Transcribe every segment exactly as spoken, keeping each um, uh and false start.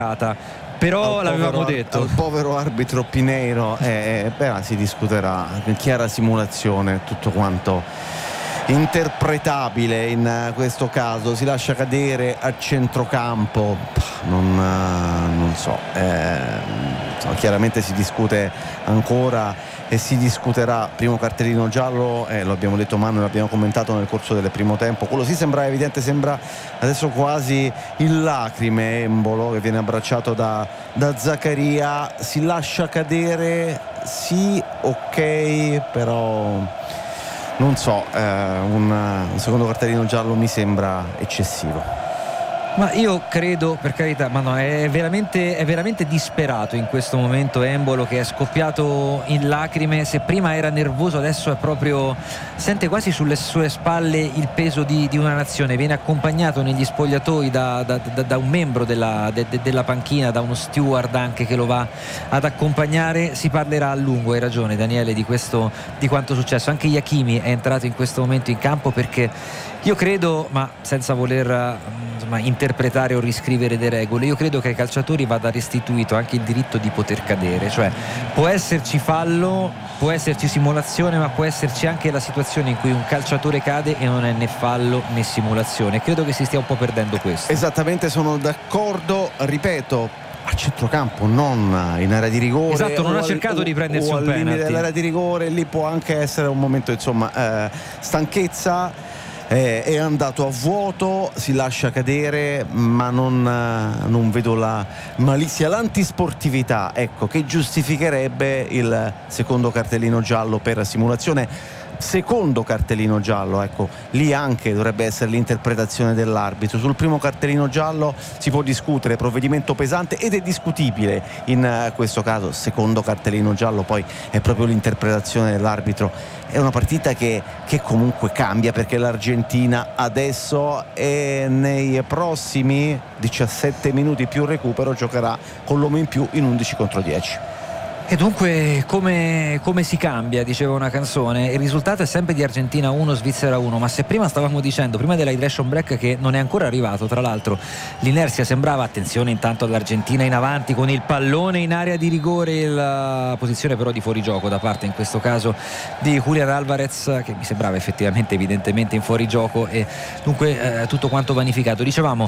però al l'avevamo povero, detto al povero arbitro Pineiro, eh, beh, si discuterà in chiara simulazione tutto quanto interpretabile in questo caso. Si lascia cadere a centrocampo, non, non so, eh, insomma, chiaramente si discute ancora e si discuterà. Primo cartellino giallo, eh, lo abbiamo detto Manu, l'abbiamo commentato nel corso del primo tempo, quello sì sembra evidente, sembra adesso quasi in lacrime Embolo, che viene abbracciato da, da Zaccaria. Si lascia cadere, sì, ok, però non so, eh, un, un secondo cartellino giallo mi sembra eccessivo. Ma io credo, per carità, ma no, è veramente, è veramente disperato in questo momento Embolo, che è scoppiato in lacrime. Se prima era nervoso, adesso è proprio, sente quasi sulle sue spalle il peso di, di una nazione. Viene accompagnato negli spogliatoi da, da, da, da un membro della, de, de, della panchina, da uno steward anche che lo va ad accompagnare. Si parlerà a lungo, hai ragione Daniele, di questo, di quanto è successo. Anche Hakimi è entrato in questo momento in campo, perché io credo, ma senza voler insomma, interpretare o riscrivere le regole, io credo che ai calciatori vada restituito anche il diritto di poter cadere. Cioè può esserci fallo, può esserci simulazione, ma può esserci anche la situazione in cui un calciatore cade e non è né fallo né simulazione. Credo che si stia un po' perdendo questo. Esattamente, sono d'accordo, ripeto, a centrocampo, non in area di rigore. Esatto, non ha al, cercato di prendersi o un al limite penalty dell'area di rigore. Lì può anche essere un momento, insomma, eh, stanchezza. Eh, è andato a vuoto, si lascia cadere, ma non, non vedo la malizia, l'antisportività, ecco, che giustificherebbe il secondo cartellino giallo per simulazione. Secondo cartellino giallo, ecco, lì anche dovrebbe essere l'interpretazione dell'arbitro. Sul primo cartellino giallo si può discutere, provvedimento pesante, ed è discutibile in questo caso. Secondo cartellino giallo poi è proprio l'interpretazione dell'arbitro. È una partita che, che comunque cambia, perché l'Argentina adesso e nei prossimi diciassette minuti più recupero giocherà con l'uomo in più in undici contro dieci. E dunque come, come si cambia, diceva una canzone. Il risultato è sempre di Argentina uno, Svizzera uno, ma se prima stavamo dicendo, prima dell'hydration break, che non è ancora arrivato, tra l'altro l'inerzia sembrava, attenzione intanto all'Argentina in avanti con il pallone in area di rigore, la posizione però di fuorigioco da parte in questo caso di Julián Álvarez, che mi sembrava effettivamente evidentemente in fuorigioco, e dunque eh, tutto quanto vanificato. Dicevamo,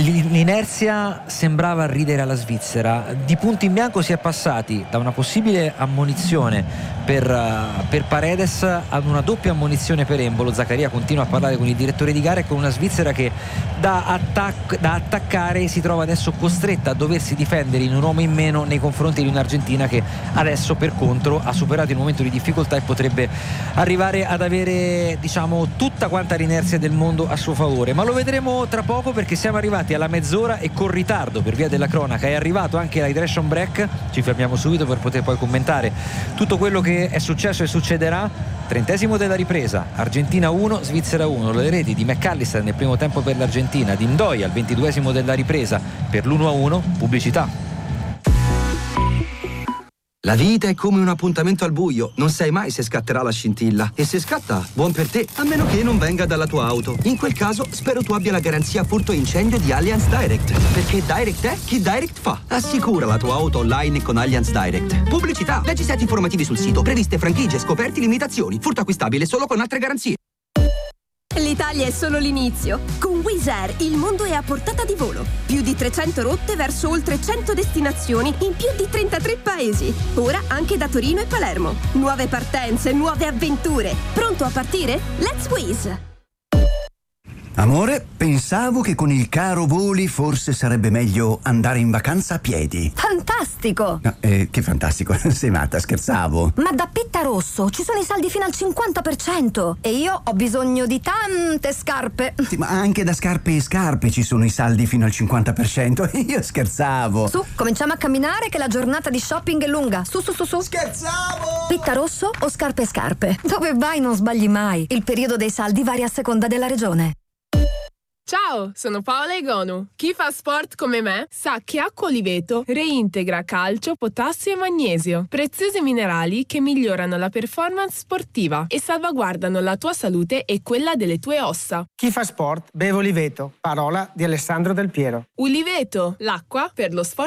l'inerzia sembrava ridere alla Svizzera. Di punto in bianco si è passati da una possibilità possibile ammonizione per, uh, per Paredes ad una doppia ammonizione per Embolo. Zaccaria continua a parlare con il direttore di gara e con una Svizzera che da, attac- da attaccare si trova adesso costretta a doversi difendere in un uomo in meno nei confronti di un'Argentina che adesso per contro ha superato il momento di difficoltà e potrebbe arrivare ad avere, diciamo, tutta quanta l'inerzia del mondo a suo favore. Ma lo vedremo tra poco, perché siamo arrivati alla mezz'ora e con ritardo per via della cronaca. È arrivato anche l'hydration break, ci fermiamo subito per poter poi commentare tutto quello che è successo e succederà. Trentesimo della ripresa, Argentina uno, Svizzera uno. Le reti di McAllister nel primo tempo per l'Argentina, di Ndoye al ventiduesimo della ripresa per l'uno a uno. Pubblicità. La vita è come un appuntamento al buio, non sai mai se scatterà la scintilla. E se scatta, buon per te, a meno che non venga dalla tua auto. In quel caso, spero tu abbia la garanzia furto incendio di Allianz Direct. Perché Direct è chi Direct fa. Assicura la tua auto online con Allianz Direct. Pubblicità, leggi set informativi sul sito, previste franchigie, scoperti, limitazioni. Furto acquistabile solo con altre garanzie. L'Italia è solo l'inizio. Con Wizz Air il mondo è a portata di volo. Più di trecento rotte verso oltre cento destinazioni in più di trentatré paesi. Ora anche da Torino e Palermo. Nuove partenze, nuove avventure. Pronto a partire? Let's Wizz! Amore, pensavo che con il caro voli forse sarebbe meglio andare in vacanza a piedi. Fantastico! No, eh, che fantastico, sei matta, scherzavo. Ma da Pitta Rosso ci sono i saldi fino al cinquanta per cento e io ho bisogno di tante scarpe. Sì, ma anche da scarpe e scarpe ci sono i saldi fino al cinquanta per cento. Io scherzavo. Su, cominciamo a camminare che la giornata di shopping è lunga. Su, su, su, su. Scherzavo! Pitta Rosso o scarpe e scarpe? Dove vai non sbagli mai. Il periodo dei saldi varia a seconda della regione. Ciao, sono Paola Egonu. Chi fa sport come me sa che acqua Oliveto reintegra calcio, potassio e magnesio, preziosi minerali che migliorano la performance sportiva e salvaguardano la tua salute e quella delle tue ossa. Chi fa sport beve Oliveto, parola di Alessandro Del Piero. Oliveto, l'acqua per lo sport